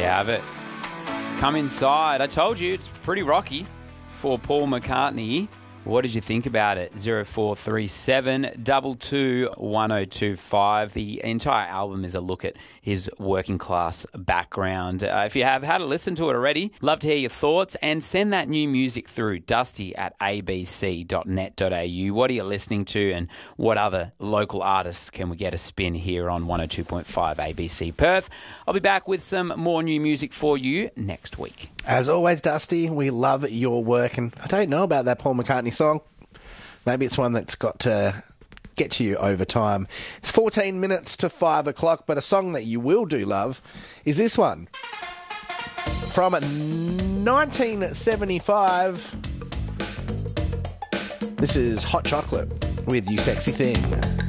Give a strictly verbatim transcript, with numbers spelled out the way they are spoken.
you have it. Come Inside. I told you it's pretty rocky for Paul McCartney. What did you think about it? zero four three seven, two two, one zero two five. The entire album is a look at his working class background. Uh, if you have had a listen to it already, love to hear your thoughts and send that new music through dusty at a b c dot net dot a u. What are you listening to and what other local artists can we get a spin here on one oh two point five A B C Perth? I'll be back with some more new music for you next week. As always, Dusty, we love your work, and I don't know about that Paul McCartney song. Maybe it's one that's got to get to you over time. It's fourteen minutes to five o'clock, but a song that you will do love is this one. From nineteen seventy-five, this is Hot Chocolate with You Sexy Thing.